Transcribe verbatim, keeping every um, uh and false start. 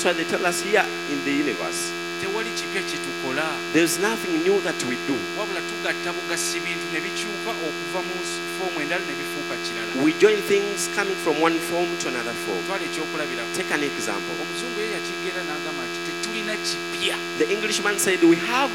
So they tell us here in the universe, tewali kipya kye tukola there's nothing new that we do. wabula tugatta bugasi bintu ne bikyuka okuva mu foomu endala ne bifuuka kirala. We join things coming from one form to another form. twala ekyokulabirako. Take an example. omuzungu ye yakigeera n'agamba nti tetulina kipya. The Englishman said we have